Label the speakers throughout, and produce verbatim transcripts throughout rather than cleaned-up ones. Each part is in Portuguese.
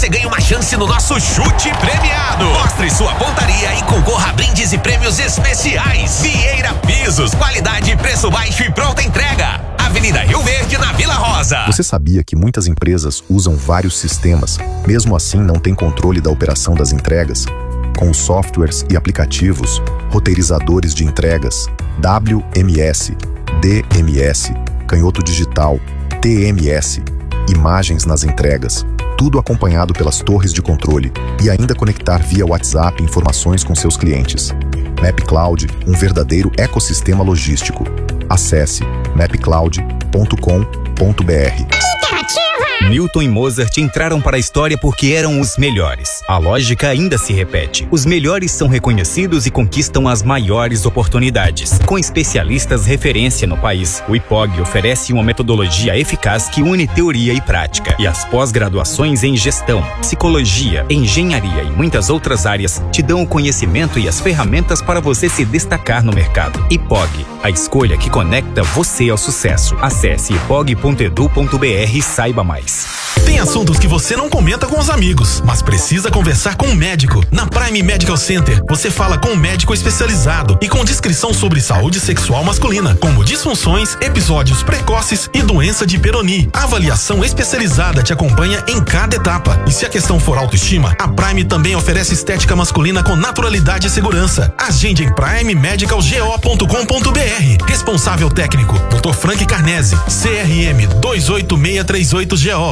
Speaker 1: você ganha uma chance no nosso chute premiado. Mostre sua pontaria e concorra a brindes e prêmios especiais. Vieira Pisos, qualidade, preço baixo e pronta entrega. Avenida Rio Verde, na Vila Rosa.
Speaker 2: Você sabia que muitas empresas usam vários sistemas, mesmo assim não tem controle da operação das entregas? Com os softwares e aplicativos, roteirizadores de entregas, W M S, D M S, canhoto digital, T M S, imagens nas entregas, tudo acompanhado pelas torres de controle e ainda conectar via WhatsApp informações com seus clientes. MapCloud, um verdadeiro ecossistema logístico. Acesse mapcloud ponto com ponto br.
Speaker 3: Milton e Mozart entraram para a história porque eram os melhores. A lógica ainda se repete. Os melhores são reconhecidos e conquistam as maiores oportunidades. Com especialistas referência no país, o I P O G oferece uma metodologia eficaz que une teoria e prática. E as pós-graduações em gestão, psicologia, engenharia e muitas outras áreas te dão o conhecimento e as ferramentas para você se destacar no mercado. I P O G, a escolha que conecta você ao sucesso. Acesse ipog ponto edu ponto br e saiba mais.
Speaker 4: Tem assuntos que você não comenta com os amigos, mas precisa conversar com um médico. Na Prime Medical Center, você fala com um médico especializado e com descrição sobre saúde sexual masculina, como disfunções, episódios precoces e doença de Peyronie. A avaliação especializada te acompanha em cada etapa. E se a questão for autoestima, a Prime também oferece estética masculina com naturalidade e segurança. Agende em prime medical go ponto com ponto br. Responsável técnico, doutor Frank Carnese, C R M dois oito seis três oito G O.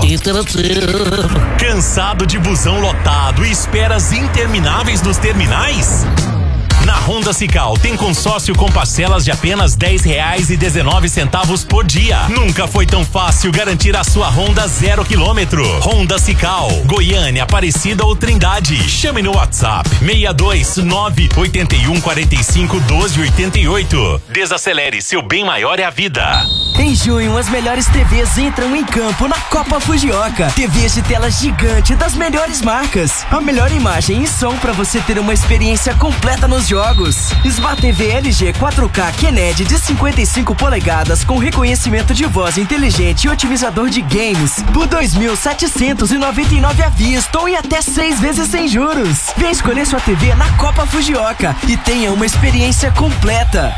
Speaker 5: Cansado de busão lotado e esperas intermináveis nos terminais? Na Honda Cical tem consórcio com parcelas de apenas dez reais e dezenove centavos por dia. Nunca foi tão fácil garantir a sua Honda zero quilômetro. Honda Cical, Goiânia, Aparecida ou Trindade. Chame no WhatsApp seis dois nove oito um quatro cinco um dois oito oito. Desacelere, seu bem maior é a vida.
Speaker 6: Em junho, as melhores T Vs entram em campo na Copa Fujioka. T Vs de tela gigante das melhores marcas. A melhor imagem e som para você ter uma experiência completa nos jogos. Smart T V L G quatro K Kennedy de cinquenta e cinco polegadas com reconhecimento de voz inteligente e otimizador de games por dois mil setecentos e noventa e nove à vista ou em até seis vezes sem juros. Vem escolher sua T V na Copa Fujioka e tenha uma experiência completa.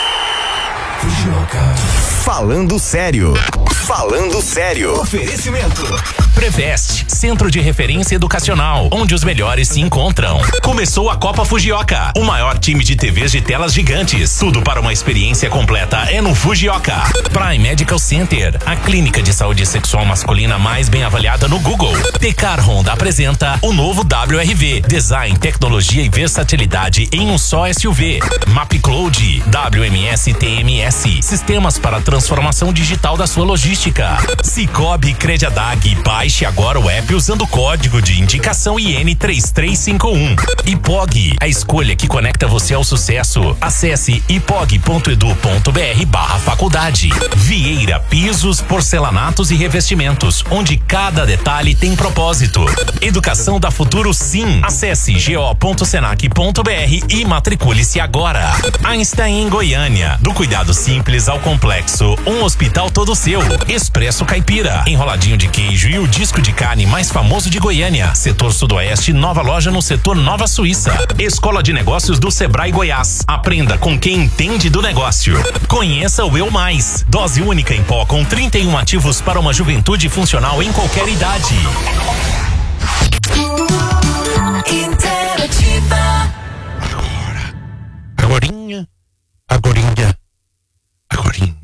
Speaker 1: Fujioka.
Speaker 7: Falando sério. Falando sério.
Speaker 5: Oferecimento. Prevest, Centro de Referência Educacional, onde os melhores se encontram. Começou a Copa Fujioka, o maior time de T Vs de telas gigantes. Tudo para uma experiência completa é no Fujioka. Prime Medical Center, a clínica de saúde sexual masculina mais bem avaliada no Google. Tecar Honda apresenta o novo W R V, design, tecnologia e versatilidade em um só S U V. MapCloud, W M S T M S, sistemas para transformação digital da sua logística. Cicobi Crediadag, baixe agora o app usando o código de indicação I N três três cinco um. I P O G, a escolha que conecta você ao sucesso. Acesse ipog ponto edu ponto br barra faculdade. Vieira Pisos, porcelanatos e revestimentos, onde cada detalhe tem propósito. Educação da Futuro Sim. Acesse go ponto senac ponto br e matricule-se agora. Einstein em Goiânia, do cuidado simples ao complexo, um hospital todo seu. Expresso Caipira, enroladinho de queijo e o disco de carne mais famoso de Goiânia. Setor Sudoeste, nova loja no setor Nova Suíça. Escola de Negócios do Sebrae Goiás. Aprenda com quem entende do negócio. Conheça o Eu Mais. Dose única em pó com trinta e um ativos para uma juventude funcional em qualquer idade.
Speaker 8: Interativa.
Speaker 9: Agora. Agorinha. Agorinha. Agorinha.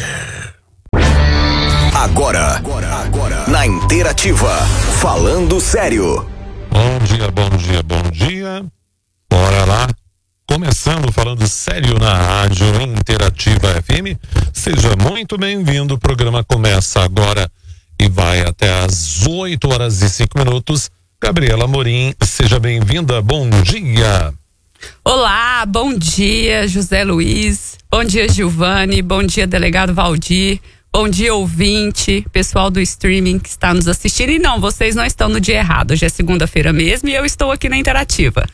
Speaker 7: Agora, agora, agora, na Interativa, falando sério.
Speaker 9: Bom dia, bom dia, bom dia. Bora lá. Começando falando sério na Rádio Interativa F M. Seja muito bem-vindo. O programa começa agora e vai até às oito horas e cinco minutos. Gabriela Morim, seja bem-vinda. Bom dia.
Speaker 10: Olá, bom dia, José Luiz. Bom dia, Giovanni. Bom dia, delegado Valdir. Bom dia, ouvinte, pessoal do streaming que está nos assistindo. E não, vocês não estão no dia errado. Hoje é segunda-feira mesmo e eu estou aqui na Interativa.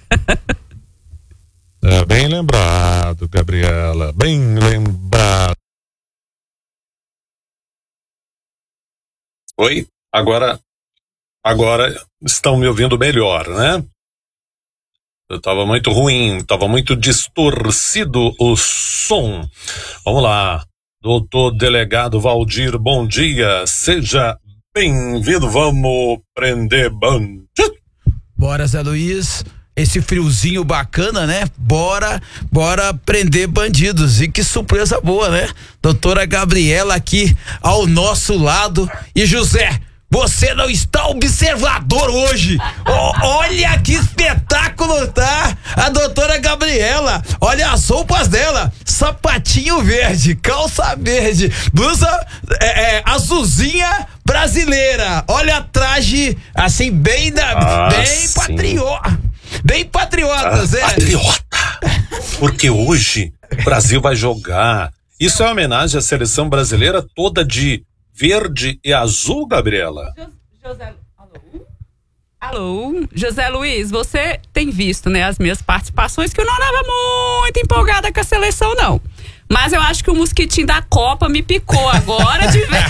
Speaker 9: É, bem lembrado, Gabriela. Bem lembrado.
Speaker 11: Oi, agora
Speaker 9: Agora estão me ouvindo melhor, né? Eu tava muito ruim, tava muito distorcido o som. Vamos lá. Doutor Delegado Valdir, bom dia. Seja bem-vindo. Vamos prender bandido.
Speaker 8: Bora, Zé Luiz. Esse friozinho bacana, né? Bora, bora prender bandidos. E que surpresa boa, né? Doutora Gabriela aqui ao nosso lado. E José, você não está observador hoje. Oh, olha que espetáculo, tá? A doutora Gabriela, olha as roupas dela: sapatinho verde, calça verde, blusa é, é, azulzinha brasileira. Olha traje assim, bem da,
Speaker 9: ah,
Speaker 8: bem patriota. Bem patriota, ah, Zé.
Speaker 9: Patriota. Porque hoje o Brasil vai jogar. Isso é homenagem à seleção brasileira toda de verde e azul, Gabriela.
Speaker 10: José, alô? Alô, José Luiz, você tem visto, né, as minhas participações, que eu não andava muito empolgada com a seleção, não. Mas eu acho que o mosquitinho da Copa me picou agora de vez.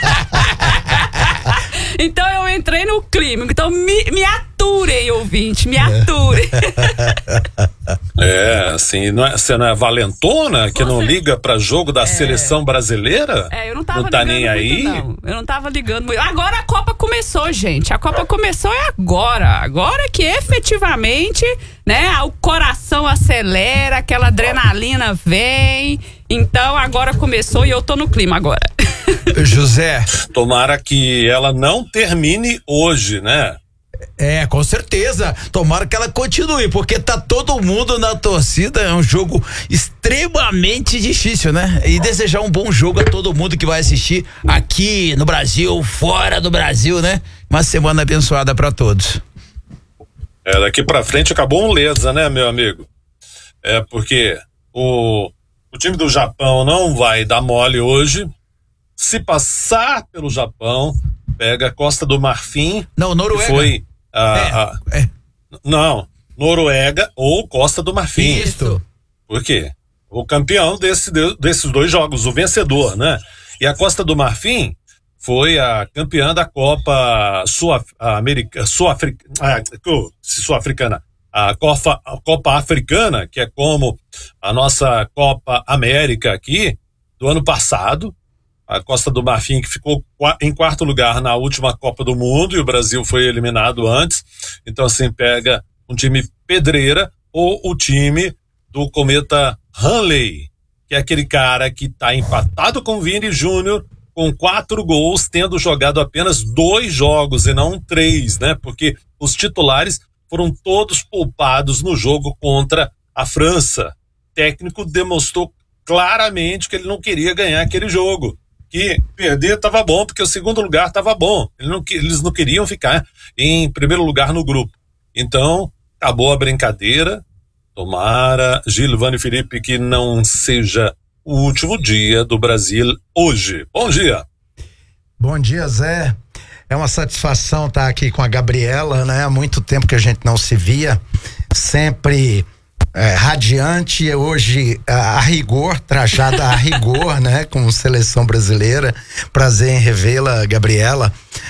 Speaker 10: Então eu entrei no clima. Então me, me aturem, ouvinte, me aturem.
Speaker 9: É, assim, não é, você não é valentona que você não liga pra jogo da é, seleção brasileira?
Speaker 10: É, eu não tava
Speaker 9: não tá
Speaker 10: ligando
Speaker 9: nem
Speaker 10: muito,
Speaker 9: aí?
Speaker 10: Não. Eu não tava ligando muito. Agora a Copa começou, gente. A Copa começou é agora. Agora que efetivamente, né, o coração acelera, aquela adrenalina vem. Então agora começou e eu tô no clima agora.
Speaker 8: José,
Speaker 9: tomara que ela não termine hoje, né?
Speaker 8: É, com certeza. Tomara que ela continue, porque tá todo mundo na torcida. É um jogo extremamente difícil, né? E desejar um bom jogo a todo mundo que vai assistir aqui no Brasil, fora do Brasil, né? Uma semana abençoada pra todos.
Speaker 9: É, daqui pra frente acabou um lesa, né, meu amigo? É, porque o, o time do Japão não vai dar mole hoje. Se passar pelo Japão, pega a Costa do Marfim.
Speaker 8: Não, Noruega.
Speaker 9: Que foi a,
Speaker 8: é,
Speaker 9: a,
Speaker 8: é.
Speaker 9: Não, Noruega ou Costa do Marfim.
Speaker 8: Isso.
Speaker 9: Por quê? O campeão desse, desses dois jogos, o vencedor, né? E a Costa do Marfim foi a campeã da Copa Sul-Americana, Sul-Africana, a Copa, a Copa Africana, que é como a nossa Copa América aqui, do ano passado. A Costa do Marfim, que ficou em quarto lugar na última Copa do Mundo, e o Brasil foi eliminado antes. Então, assim, pega um time pedreira ou o time do Cometa Hanley, que é aquele cara que tá empatado com o Vini Júnior, com quatro gols, tendo jogado apenas dois jogos e não três, né? Porque os titulares foram todos poupados no jogo contra a França. O técnico demonstrou claramente que ele não queria ganhar aquele jogo. Que perder estava bom, porque o segundo lugar estava bom. Eles não, eles não queriam ficar em primeiro lugar no grupo. Então, acabou a brincadeira. Tomara, Gilvane Felipe, que não seja o último dia do Brasil hoje. Bom dia.
Speaker 11: Bom dia, Zé. É uma satisfação estar aqui com a Gabriela, né? Há muito tempo que a gente não se via. Sempre... É, radiante, hoje a, a rigor, trajada a rigor, né, com seleção brasileira. Prazer em revê-la, Gabriela.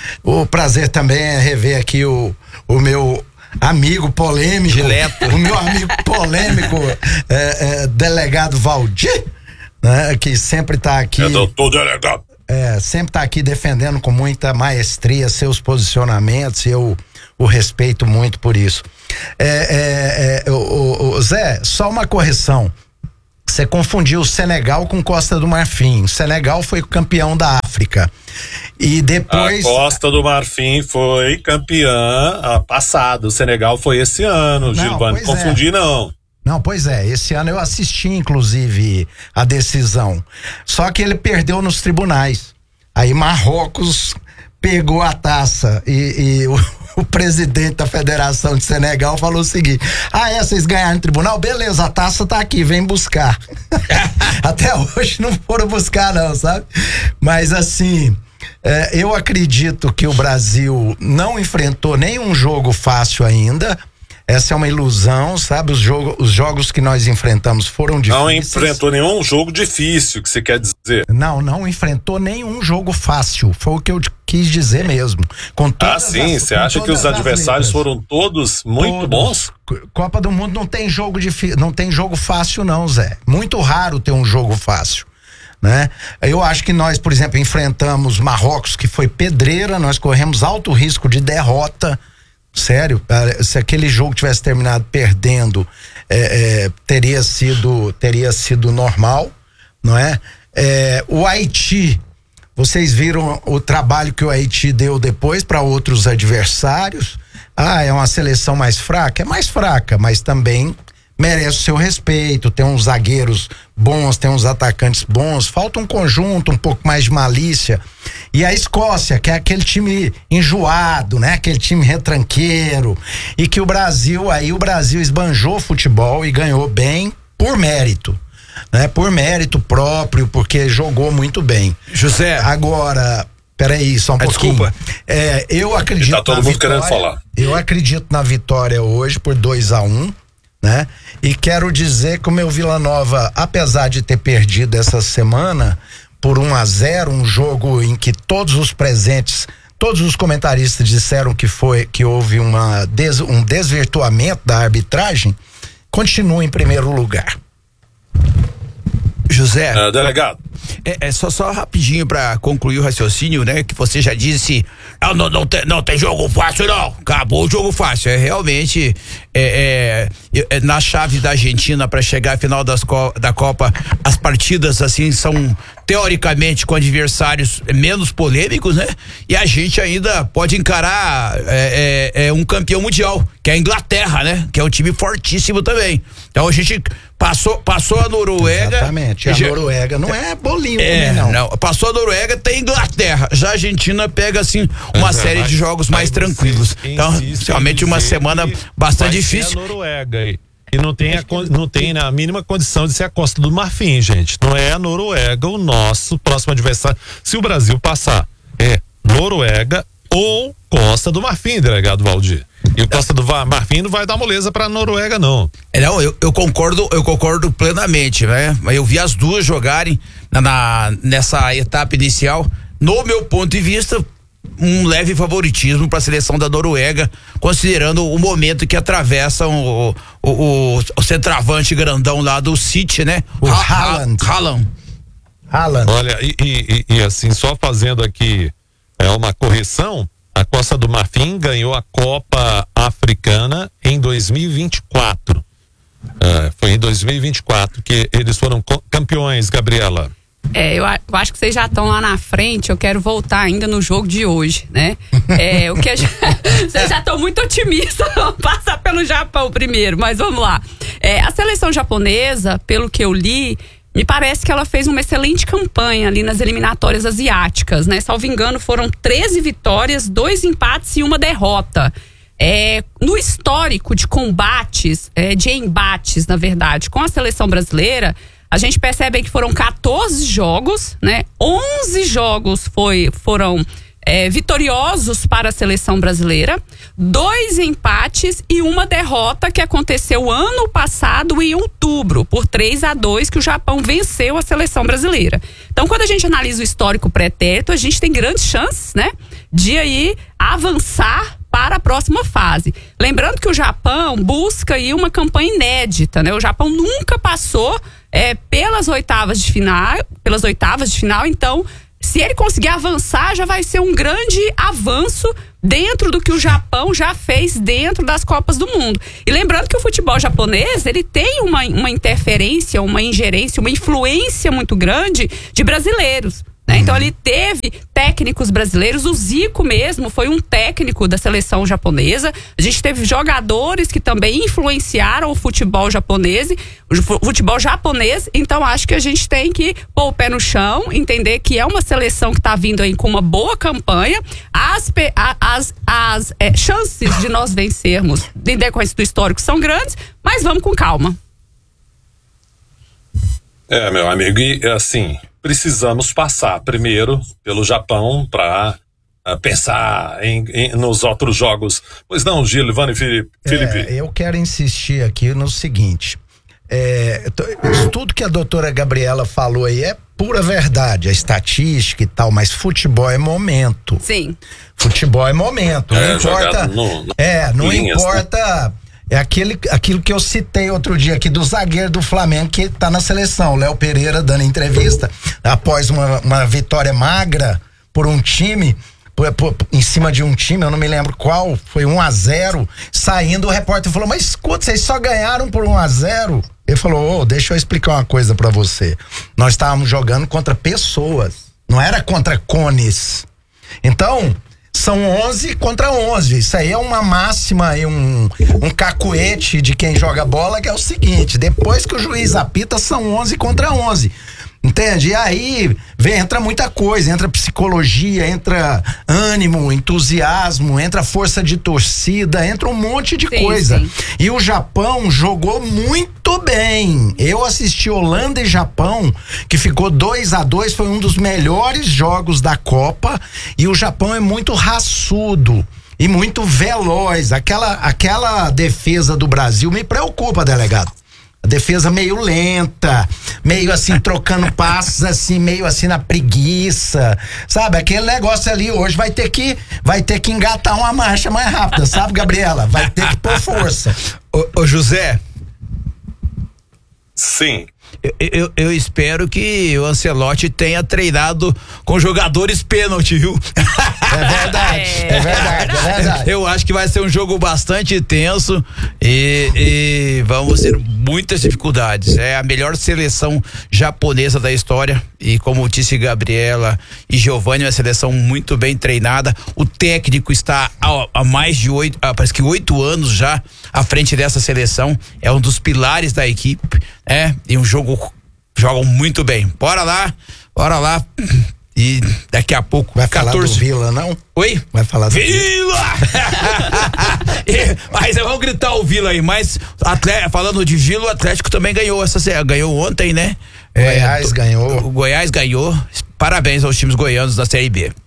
Speaker 11: O prazer também é rever aqui o, o meu amigo polêmico,
Speaker 8: Dileto.
Speaker 11: o meu amigo polêmico, é, é, delegado Valdir, né, que sempre tá aqui.
Speaker 9: É, doutor delegado.
Speaker 11: É, sempre tá aqui defendendo com muita maestria seus posicionamentos, e eu o respeito muito por isso. É, é, é, o, o, o Zé, só uma correção. Você confundiu o Senegal com Costa do Marfim. O Senegal foi campeão da África. E depois...
Speaker 9: A Costa do Marfim foi campeã a passado. O Senegal foi esse ano, Gilvane. Confundi, é. não.
Speaker 11: Não, pois é. Esse ano eu assisti, inclusive, a decisão. Só que ele perdeu nos tribunais. Aí Marrocos pegou a taça e, e o, o presidente da Federação de Senegal falou o seguinte: ah, é, vocês ganharam no tribunal? Beleza, a taça tá aqui, vem buscar. Até hoje não foram buscar não, sabe? Mas assim, é, eu acredito que o Brasil não enfrentou nenhum jogo fácil ainda. Essa é uma ilusão, sabe? Os, jogo, os jogos que nós enfrentamos foram difíceis.
Speaker 9: Não enfrentou nenhum jogo difícil, que você quer dizer?
Speaker 11: Não, não enfrentou nenhum jogo fácil. Foi o que eu quis dizer mesmo. Com
Speaker 9: ah, sim. Você acha que os adversários foram todos muito
Speaker 11: todos. bons? Copa do Mundo não tem jogo difícil, não tem jogo fácil não, Zé. Muito raro ter um jogo fácil. Né? Eu acho que nós, por exemplo, enfrentamos Marrocos, que foi pedreira, nós corremos alto risco de derrota. Sério, se aquele jogo tivesse terminado perdendo, é, é, teria sido teria sido normal, não é? É, o Haiti, vocês viram o trabalho que o Haiti deu depois para outros adversários? Ah, é uma seleção mais fraca? É mais fraca, mas também merece o seu respeito, tem uns zagueiros bons, tem uns atacantes bons, falta um conjunto, um pouco mais de malícia. E a Escócia, que é aquele time enjoado, né? Aquele time retranqueiro, e que o Brasil, aí o Brasil esbanjou futebol e ganhou bem por mérito, né? Por mérito próprio, porque jogou muito bem.
Speaker 8: José,
Speaker 11: agora, peraí, só um
Speaker 8: ah,
Speaker 11: pouquinho.
Speaker 8: Desculpa.
Speaker 11: É, eu acredito
Speaker 9: tá todo
Speaker 11: na
Speaker 9: mundo
Speaker 11: vitória,
Speaker 9: querendo falar.
Speaker 11: Eu acredito na vitória hoje por dois a um. Né? E quero dizer que o meu Vila Nova, apesar de ter perdido essa semana por um a zero, um jogo em que todos os presentes, todos os comentaristas disseram que foi que houve uma des, um desvirtuamento da arbitragem, continua em primeiro lugar.
Speaker 8: José,
Speaker 9: é, delegado.
Speaker 8: É, é só, só rapidinho pra concluir o raciocínio, né? Que você já disse, ah, não, não, tem, não tem jogo fácil não, acabou o jogo fácil. É realmente é, é, é, na chave da Argentina para chegar à final das, da Copa, as partidas assim são teoricamente com adversários menos polêmicos, né? E a gente ainda pode encarar é, é, é um campeão mundial, que é a Inglaterra, né? Que é um time fortíssimo também. Então a gente passou, passou a Noruega.
Speaker 11: Exatamente, a já, Noruega não é bolinho
Speaker 8: é,
Speaker 11: também, não.
Speaker 8: não. Passou a Noruega, tem Inglaterra. Já a Argentina pega assim uma uhum, série de jogos mais tranquilos. Então, realmente uma semana bastante difícil.
Speaker 9: A Noruega aí. E não tem, a, não tem a mínima condição de ser a Costa do Marfim, gente. Não é a Noruega o nosso próximo adversário. Se o Brasil passar, é Noruega ou Costa do Marfim, delegado Valdir. E o Costa do Marfim não vai dar moleza pra Noruega, não.
Speaker 8: É, não, eu, eu concordo, eu concordo plenamente, né? Eu vi as duas jogarem na, na, nessa etapa inicial. No meu ponto de vista, um leve favoritismo para a seleção da Noruega, considerando o momento que atravessam o, o, o, o centroavante grandão lá do City, né?
Speaker 11: O Haaland.
Speaker 8: Haaland.
Speaker 11: Haaland.
Speaker 9: Olha, e, e, e assim, só fazendo aqui é uma correção, a Costa do Marfim ganhou a Copa Africana em dois mil e vinte e quatro. Uh, foi em dois mil e vinte e quatro que eles foram campeões, Gabriela.
Speaker 10: É, eu, eu acho que vocês já estão lá na frente, eu quero voltar ainda no jogo de hoje, né? É, o que a, vocês já estão muito otimistas, vamos passar pelo Japão primeiro, mas vamos lá. É, a seleção japonesa, pelo que eu li, me parece que ela fez uma excelente campanha ali nas eliminatórias asiáticas, né? Salvo engano, foram treze vitórias, dois empates e uma derrota. É, no histórico de combates, é, de embates, na verdade, com a seleção brasileira, a gente percebe que foram quatorze jogos, né? onze jogos foi, foram é, vitoriosos para a seleção brasileira, dois empates e uma derrota que aconteceu ano passado em outubro, por três a dois, que o Japão venceu a seleção brasileira. Então, quando a gente analisa o histórico pretérito, a gente tem grandes chances, né? De aí avançar para a próxima fase. Lembrando que o Japão busca aí uma campanha inédita, né? O Japão nunca passou é, pelas oitavas de final, pelas oitavas de final, então, se ele conseguir avançar, já vai ser um grande avanço dentro do que o Japão já fez dentro das Copas do Mundo. E lembrando que o futebol japonês, ele tem uma, uma interferência, uma ingerência, uma influência muito grande de brasileiros. Né? Então ele teve técnicos brasileiros, o Zico mesmo foi um técnico da seleção japonesa. A gente teve jogadores que também influenciaram o futebol japonês, o futebol japonês. Então acho que a gente tem que pôr o pé no chão, entender que é uma seleção que está vindo aí com uma boa campanha. As, as, as é, chances de nós vencermos em decorrência do histórico são grandes, mas vamos com calma.
Speaker 9: É, meu amigo, e assim, precisamos passar primeiro pelo Japão para uh, pensar em, em, nos outros jogos. Pois não, Gilvani e Felipe?
Speaker 11: É, eu quero insistir aqui no seguinte, é, tudo que a doutora Gabriela falou aí é pura verdade, a estatística e tal, mas futebol é momento.
Speaker 10: Sim.
Speaker 11: Futebol é momento, não é, importa. No, no, é, não linhas, importa. Né? É aquele, aquilo que eu citei outro dia aqui do zagueiro do Flamengo que tá na seleção, Léo Pereira dando entrevista após uma, uma vitória magra por um time, por, por, em cima de um time, eu não me lembro qual, foi um a zero, saindo o repórter falou, mas escuta, vocês só ganharam por um a zero? Ele falou, oh, deixa eu explicar uma coisa pra você, nós estávamos jogando contra pessoas, não era contra cones, então são onze contra onze, isso aí é uma máxima, um, um cacuete de quem joga bola, que é o seguinte, depois que o juiz apita são onze contra onze, entende? E aí vem, entra muita coisa, entra psicologia, entra ânimo, entusiasmo, entra força de torcida, entra um monte de sim, coisa. Sim. E o Japão jogou muito bem. Eu assisti Holanda e Japão, que ficou dois a dois, foi um dos melhores jogos da Copa, e o Japão é muito raçudo e muito veloz. Aquela, aquela defesa do Brasil me preocupa, delegado. A defesa meio lenta, meio assim, trocando passos assim, meio assim na preguiça, sabe? Aquele negócio ali hoje vai ter que, vai ter que engatar uma marcha mais rápida, sabe, Gabriela? Vai ter que pôr força.
Speaker 8: Ô, ô José.
Speaker 9: Sim.
Speaker 8: Eu, eu, eu espero que o Ancelotti tenha treinado com jogadores pênalti, viu?
Speaker 11: É verdade, é, é verdade, é verdade.
Speaker 8: Eu acho que vai ser um jogo bastante tenso e, e vamos ter muitas dificuldades. É a melhor seleção japonesa da história e, como disse Gabriela e Giovani, é uma seleção muito bem treinada. O técnico está há, há mais de oito, parece que oito anos já à frente dessa seleção. É um dos pilares da equipe, é, e um jogo jogam muito bem. Bora lá, bora lá. E daqui a pouco
Speaker 11: vai falar quatorze... do Vila, não?
Speaker 8: Oi?
Speaker 11: Vai falar do
Speaker 8: Vila! Mas vamos gritar o Vila aí, mas atleta, falando de Vila, o Atlético também ganhou essa ganhou ontem, né?
Speaker 11: Goiás é, ganhou.
Speaker 8: O Goiás ganhou. Parabéns aos times goianos da Série B.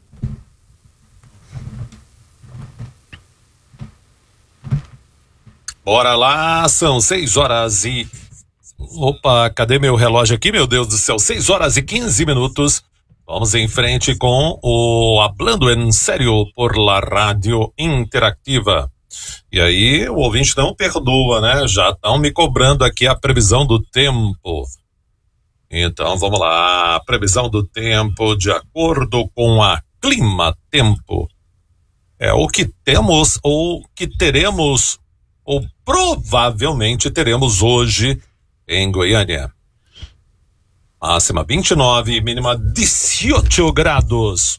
Speaker 9: Bora lá, são seis horas e... Opa, cadê meu relógio aqui, meu Deus do céu? seis horas e quinze minutos. Vamos em frente com o Hablando em Sério por la Rádio Interativa. E aí, o ouvinte não perdoa, né? Já estão me cobrando aqui a previsão do tempo. Então, vamos lá. Previsão do tempo de acordo com a Clima Tempo. É o que temos ou que teremos ou provavelmente teremos hoje em Goiânia. Máxima vinte e nove, mínima dezoito graus.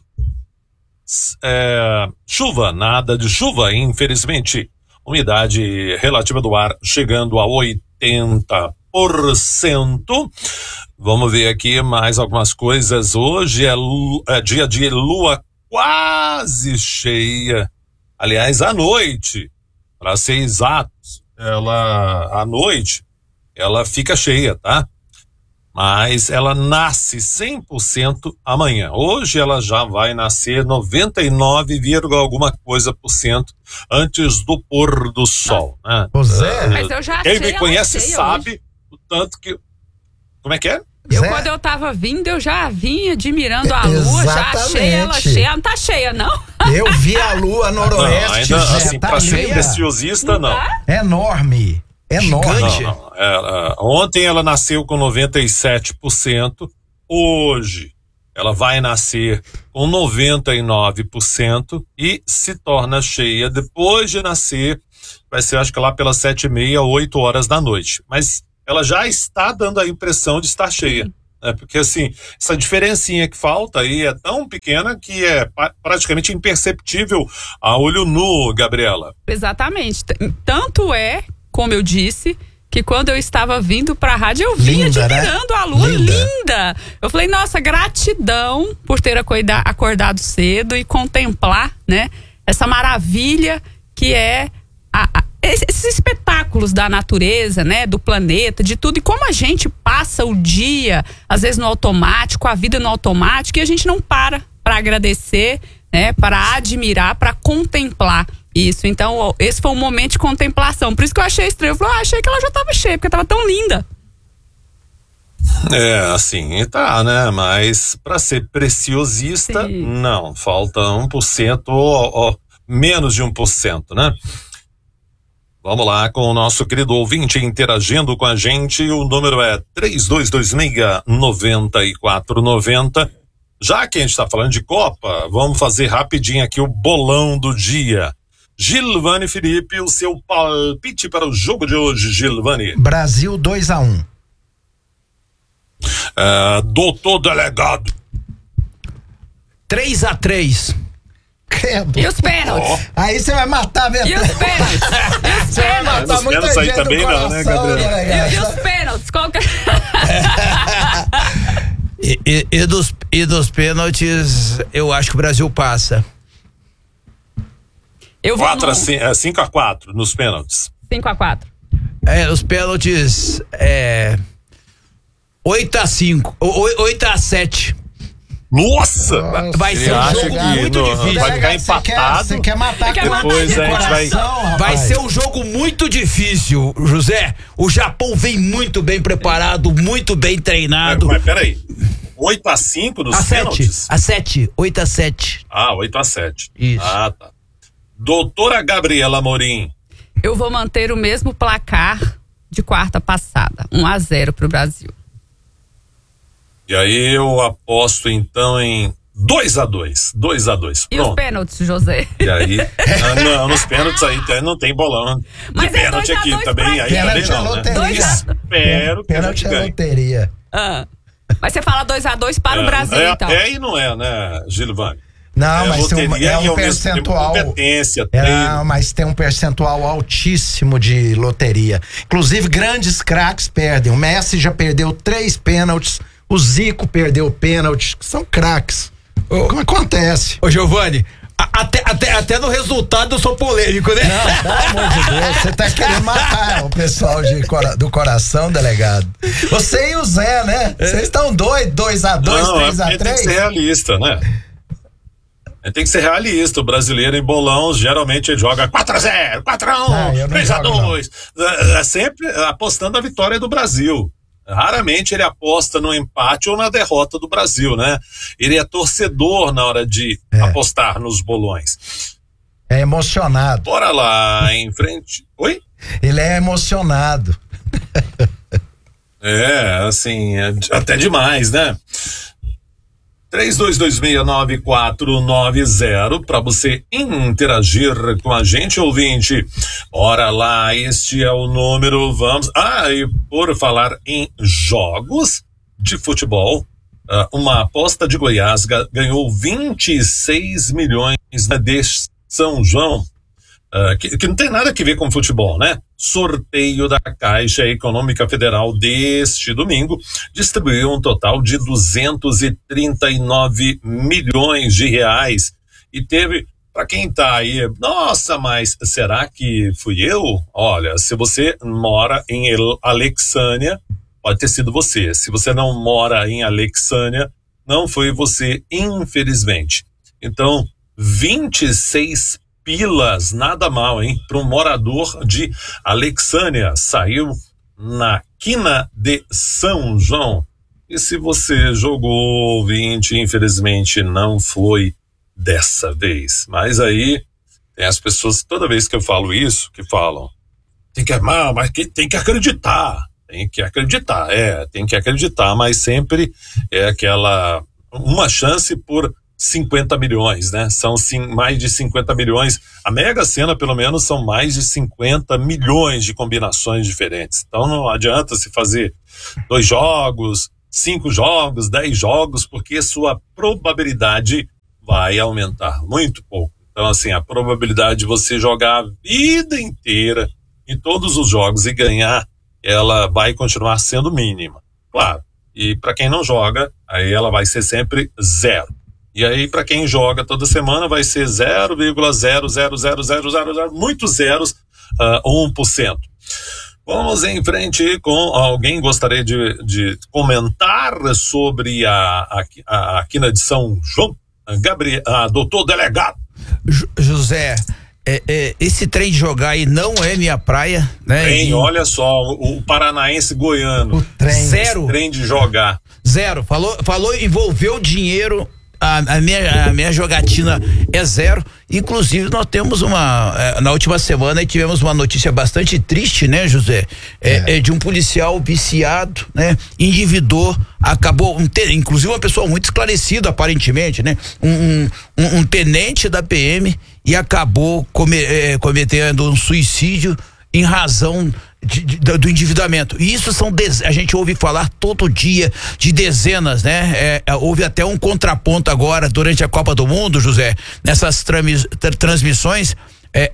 Speaker 9: É, chuva, nada de chuva, infelizmente. Umidade relativa do ar chegando a oitenta por cento. Vamos ver aqui mais algumas coisas. Hoje é, é dia de lua quase cheia. Aliás, à noite, para ser exato, ela à noite ela fica cheia, tá? Mas ela nasce cem por cento amanhã. Hoje ela já vai nascer noventa e nove, alguma coisa por cento antes do pôr do sol, né?
Speaker 11: Pois é.
Speaker 10: Mas eu já achei
Speaker 9: Quem me conhece sabe
Speaker 10: hoje.
Speaker 9: o tanto que... Como é que é?
Speaker 10: Eu,
Speaker 11: Zé.
Speaker 10: quando eu tava vindo, eu já vim admirando a lua,
Speaker 11: Exatamente.
Speaker 10: já achei ela cheia. Não tá cheia, não?
Speaker 11: Eu vi a lua noroeste,
Speaker 9: não, ainda
Speaker 11: Zé,
Speaker 9: assim,
Speaker 11: tá
Speaker 9: pra ser
Speaker 11: cheia.
Speaker 9: preciosista, não.
Speaker 11: É enorme. Enorme.
Speaker 9: Não, não. Ela, ontem ela nasceu com noventa e sete por cento. Hoje ela vai nascer com noventa e nove por cento e se torna cheia depois de nascer. Vai ser, acho que lá pelas sete e meia, oito horas da noite. Mas ela já está dando a impressão de estar cheia. Né? Porque assim, essa diferencinha que falta aí é tão pequena que é praticamente imperceptível a olho nu, Gabriela.
Speaker 10: Exatamente. Tanto é, como eu disse, que quando eu estava vindo pra rádio, eu vinha
Speaker 11: Linda,
Speaker 10: admirando
Speaker 11: né?
Speaker 10: a lua
Speaker 11: Linda.
Speaker 10: linda. Eu falei, nossa, gratidão por ter acorda- acordado cedo e contemplar, né, essa maravilha que é a, a, esses espetáculos da natureza, né, do planeta, de tudo. E como a gente passa o dia, às vezes no automático, a vida no automático, e a gente não para pra agradecer, né? Para admirar, para contemplar isso. Então, esse foi um momento de contemplação. Por isso que eu achei estranho. Eu falei, ah, achei que ela já estava cheia, porque estava tão linda.
Speaker 9: É, assim, tá, né? Mas para ser preciosista, Sim. não. Falta um por cento ou, ou menos de um por cento, né? Vamos lá com o nosso querido ouvinte interagindo com a gente. O número é três dois dois seis, nove quatro nove zero. Já que a gente está falando de Copa, vamos fazer rapidinho aqui o bolão do dia. Gilvani Felipe, o seu palpite para o jogo de hoje, Gilvani.
Speaker 11: Brasil dois a um.
Speaker 9: Uh, doutor Delegado.
Speaker 8: três a três.
Speaker 10: E os pênaltis?
Speaker 11: Oh. Aí você vai matar mesmo.
Speaker 10: E os pênaltis? E os pênaltis?
Speaker 9: Os pênaltis aí também não, né, Gabriel?
Speaker 10: E, e os pênaltis? Qual que é?
Speaker 8: e, e, e, dos, e dos pênaltis, eu acho que o Brasil passa.
Speaker 10: Eu vou
Speaker 9: quatro a cinco a quatro nos pênaltis.
Speaker 10: cinco a quatro.
Speaker 8: É, os pênaltis é oito a cinco, oito a sete.
Speaker 9: Nossa!
Speaker 11: Nossa!
Speaker 8: Vai ser um jogo muito
Speaker 9: no,
Speaker 8: difícil.
Speaker 9: Vai ficar empatado.
Speaker 11: Você quer, quer matar
Speaker 10: quer
Speaker 9: depois
Speaker 10: matar
Speaker 9: a gente vai.
Speaker 11: Coração,
Speaker 8: vai ser um jogo muito difícil, José. O Japão vem muito bem preparado, muito bem treinado.
Speaker 9: Mas peraí. oito a cinco nos
Speaker 8: a
Speaker 9: pênaltis?
Speaker 8: sete, a sete, oito a sete.
Speaker 9: Ah, oito a sete.
Speaker 8: Isso.
Speaker 9: Ah, tá. Doutora Gabriela Amorim.
Speaker 10: Eu vou manter o mesmo placar de quarta passada. um a zero pro Brasil.
Speaker 9: E aí eu aposto então em dois a dois. dois a dois.
Speaker 10: E
Speaker 9: Pronto.
Speaker 10: os pênaltis, José?
Speaker 9: E aí, ah, não, nos pênaltis aí não tem bolão. De
Speaker 10: Mas é
Speaker 9: pênalti aqui também, aí
Speaker 11: pênalti
Speaker 9: também
Speaker 11: é
Speaker 9: não,
Speaker 11: loteria.
Speaker 9: né? Espero que a
Speaker 11: Pênalti
Speaker 9: gente
Speaker 11: é
Speaker 9: ganhe.
Speaker 11: loteria.
Speaker 10: Ah. Mas você fala dois a dois para
Speaker 9: é,
Speaker 10: o Brasil,
Speaker 9: é,
Speaker 10: então.
Speaker 9: É e não é, né, Gilvani?
Speaker 11: Não,
Speaker 9: é
Speaker 11: mas tem um, é um percentual.
Speaker 9: Competência,
Speaker 11: é, mas tem um percentual altíssimo de loteria. Inclusive, grandes craques perdem. O Messi já perdeu três pênaltis. O Zico perdeu pênaltis. São craques. Como acontece?
Speaker 8: Ô, Giovani, até, até, até no resultado eu sou polêmico, né?
Speaker 11: Não, pelo amor de Deus, você tá querendo matar o pessoal de, do coração, delegado. Você e o Zé, né? Vocês estão doidos, dois a dois, três a três?
Speaker 9: Tem que ser realista, né? Tem que ser realista. O brasileiro em bolão geralmente ele joga quatro a zero, quatro a um, três a dois. É sempre apostando a vitória do Brasil. Raramente ele aposta no empate ou na derrota do Brasil, né? Ele é torcedor na hora de é. apostar nos bolões.
Speaker 11: É emocionado.
Speaker 9: Bora lá, em frente. Oi?
Speaker 11: Ele é emocionado.
Speaker 9: É, assim, é até demais, né? três dois dois seis nove quatro nove zero para você interagir com a gente, ouvinte. Ora lá, este é o número, vamos... Ah, e por falar em jogos de futebol, uma aposta de Goiás ganhou vinte e seis milhões de São João, que, que não tem nada a ver com futebol, né? Sorteio da Caixa Econômica Federal deste domingo distribuiu um total de duzentos e trinta e nove milhões de reais e teve, para quem tá aí, nossa, mas será que fui eu? Olha, se você mora em Alexânia, pode ter sido você. Se você não mora em Alexânia, não foi você, infelizmente. Então, vinte e seis pilas, nada mal, hein? Para um morador de Alexânia, saiu na quina de São João. E se você jogou vinte, infelizmente não foi dessa vez. Mas aí tem as pessoas, toda vez que eu falo isso, que falam, tem que, mas tem que acreditar, tem que acreditar, é, tem que acreditar, mas sempre é aquela, uma chance por cinquenta milhões, né? São sim, mais de cinquenta milhões. A Mega Sena, pelo menos, são mais de cinquenta milhões de combinações diferentes. Então não adianta se fazer dois jogos, cinco jogos, dez jogos, porque sua probabilidade vai aumentar muito pouco. Então, assim, a probabilidade de você jogar a vida inteira em todos os jogos e ganhar, ela vai continuar sendo mínima. Claro. E para quem não joga, aí ela vai ser sempre zero. E aí, para quem joga toda semana, vai ser zero vírgula zero zero zero zero zero zero, muitos zeros, uh, um por cento. Vamos em frente com alguém gostaria de, de comentar sobre a, a, a quina de São João? Gabriel, ah, doutor delegado.
Speaker 8: J- José, é, é, esse trem de jogar aí não é minha praia, né?
Speaker 9: Trem,
Speaker 8: E-
Speaker 9: olha só, o, o paranaense goiano.
Speaker 11: O trem.
Speaker 8: Zero.
Speaker 9: Esse trem de jogar.
Speaker 8: Zero. Falou, falou, envolveu dinheiro. A, a, minha, a minha jogatina é zero. Inclusive, nós temos uma. eh, Na última semana aí tivemos uma notícia bastante triste, né, José? É, é de um policial viciado, né? Endividou, acabou. Um, te- inclusive, uma pessoa muito esclarecida, aparentemente, né? Um, um, um- um tenente da P M e acabou come- eh, cometendo um suicídio em razão de- de- do do endividamento. E isso são dez, a gente ouve falar todo dia de dezenas, né? É, é, houve até um contraponto agora durante a Copa do Mundo, José, nessas tramis- tra- transmissões. É,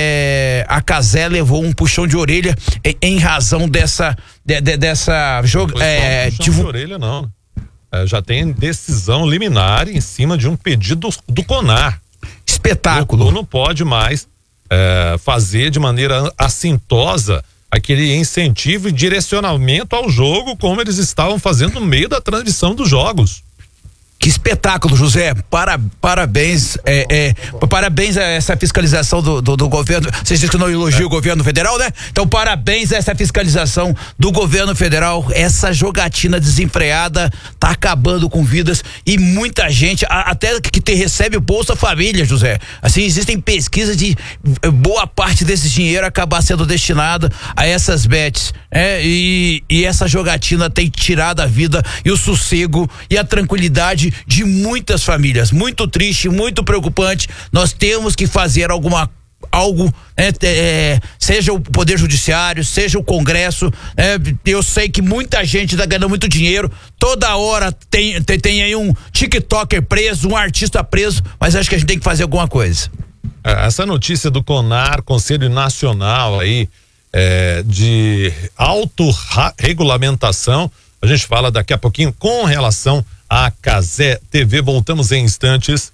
Speaker 8: é, a Cazé levou um puxão de orelha em, em razão dessa de, de- dessa jogo.
Speaker 9: Pois
Speaker 8: É,
Speaker 9: não, puxão
Speaker 8: divu-
Speaker 9: de orelha não. É, já tem decisão liminar em cima de um pedido do, do CONAR.
Speaker 8: espetáculo.
Speaker 9: Não, não pode mais é, fazer de maneira assintosa aquele incentivo e direcionamento ao jogo como eles estavam fazendo no meio da transmissão dos jogos.
Speaker 8: Que espetáculo, José. Para, parabéns. É, é, parabéns a essa fiscalização do, do, do governo. Você disse que não elogia
Speaker 9: É.
Speaker 8: o governo federal, né? Então, parabéns a essa fiscalização do governo federal. Essa jogatina desenfreada tá acabando com vidas e muita gente, a, até que te recebe o Bolsa Família, José. Assim, existem pesquisas de eh, boa parte desse dinheiro acabar sendo destinado a essas bets, né? E, e essa jogatina tem tirado a vida e o sossego e a tranquilidade de muitas famílias. Muito triste, muito preocupante. Nós temos que fazer alguma algo, né, é, seja o Poder Judiciário, seja o Congresso, né? Eu sei que muita gente tá ganhando muito dinheiro, toda hora tem, tem, tem aí um TikToker preso, um artista preso, mas acho que a gente tem que fazer alguma coisa.
Speaker 9: É, essa notícia do CONAR, Conselho Nacional aí, é, de autorregulamentação, a gente fala daqui a pouquinho com relação à Cazé T V. Voltamos em instantes.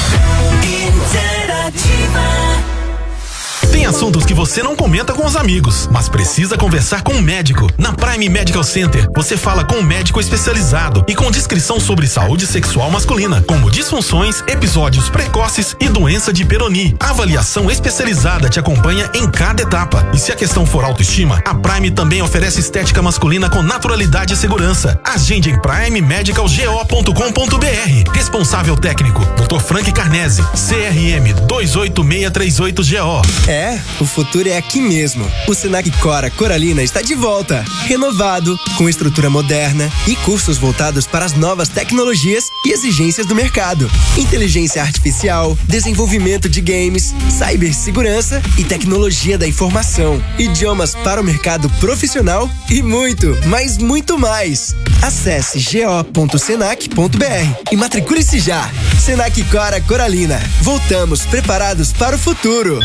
Speaker 4: Tem assuntos que você não comenta com os amigos, mas precisa conversar com um médico. Na Prime Medical Center, você fala com um médico especializado e com descrição sobre saúde sexual masculina, como disfunções, episódios precoces e doença de Peyronie. A avaliação especializada te acompanha em cada etapa. E se a questão for autoestima, a Prime também oferece estética masculina com naturalidade e segurança. Agende em prime medical g o ponto com ponto b r. Responsável técnico, doutor Frank Carnese, C R M dois oito seis três oito G O.
Speaker 12: É, o futuro é aqui mesmo. O Senac Cora Coralina está de volta, renovado, com estrutura moderna e cursos voltados para as novas tecnologias e exigências do mercado. Inteligência artificial, desenvolvimento de games, cibersegurança e tecnologia da informação, idiomas para o mercado profissional e muito, mas muito mais. Acesse g o ponto senac ponto b r e matricule-se já. Senac Cora Coralina. Voltamos preparados para o futuro.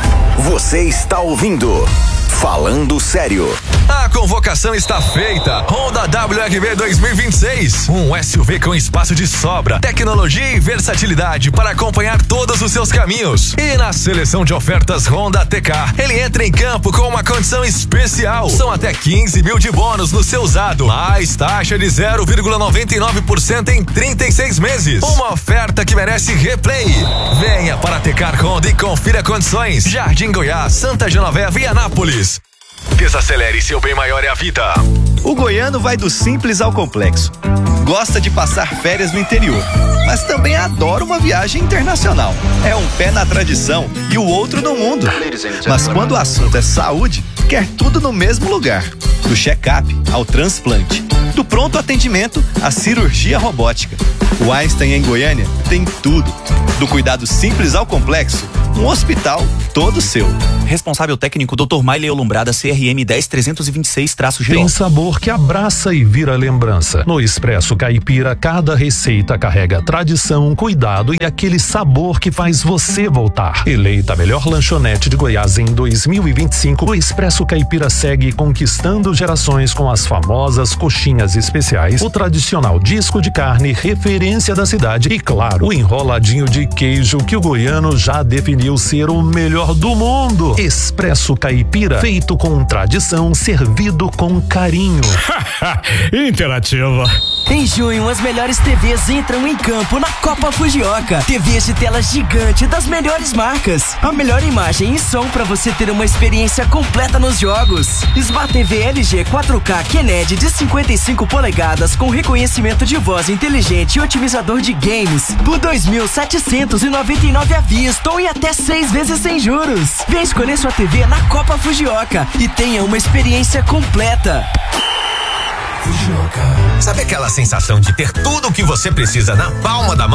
Speaker 7: Você está ouvindo Falando Sério.
Speaker 1: A convocação está feita. Honda W R V dois mil e vinte e seis. Um S U V com espaço de sobra, tecnologia e versatilidade para acompanhar todos os seus caminhos. E na seleção de ofertas Honda T K, ele entra em campo com uma condição especial. São até quinze mil de bônus no seu usado, mais taxa de zero vírgula noventa e nove por cento em trinta e seis meses. Uma oferta que merece replay. Venha para a T K Honda e confira condições. Jardim Goiás, Santa Genoveva e Anápolis. Desacelere, seu bem maior é a vida.
Speaker 13: O goiano vai do simples ao complexo. Gosta de passar férias no interior, mas também adora uma viagem internacional. É um pé na tradição e o outro no mundo. Mas quando o assunto é saúde, quer tudo no mesmo lugar. Do check-up ao transplante, do pronto atendimento à cirurgia robótica. O Einstein em Goiânia tem tudo. Do cuidado simples ao complexo, um hospital todo seu.
Speaker 14: Responsável técnico doutor Maile Olumbrada, C R M dez trezentos e vinte e seis G O.
Speaker 15: Tem sabor que abraça e vira lembrança. No Expresso Caipira, cada receita carrega tradição, cuidado e aquele sabor que faz você voltar. Eleita a melhor lanchonete de Goiás em dois mil e vinte e cinco, o Expresso Caipira segue conquistando quatro gerações com as famosas coxinhas especiais, o tradicional disco de carne, referência da cidade e, claro, o enroladinho de queijo que o goiano já definiu ser o melhor do mundo. Expresso Caipira, feito com tradição, servido com carinho.
Speaker 16: Interativa.
Speaker 6: Em junho, as melhores T Vs entram em campo na Copa Fujioka. T Vs de tela gigante das melhores marcas. A melhor imagem e som para você ter uma experiência completa nos jogos. Smart T V L G quatro K Kennedy de cinquenta e cinco polegadas com reconhecimento de voz inteligente e otimizador de games por dois mil setecentos e noventa e nove à vista ou em até seis vezes sem juros. Vem escolher sua T V na Copa Fujioka e tenha uma experiência completa.
Speaker 1: Sabe aquela sensação de ter tudo o que você precisa na palma da mão?